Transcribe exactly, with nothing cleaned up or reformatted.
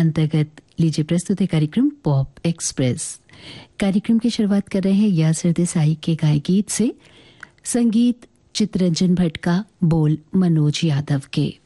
अंतर्गत लीजिए प्रस्तुत है कार्यक्रम पॉप एक्सप्रेस। कार्यक्रम की शुरुआत कर रहे हैं यासिर देसाई के गाए गीत से। संगीत चित्तरंजन भट्ट का, बोल मनोज यादव के।